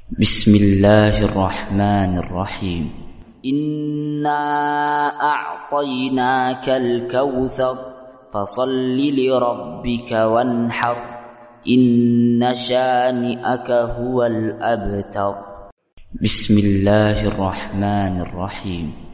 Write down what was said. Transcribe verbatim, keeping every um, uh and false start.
بسم الله الرحمن الرحيم. إنا أعطيناك الكوثر فصل لربك وانحر إن شانئك هو الأبتر. بسم الله الرحمن الرحيم.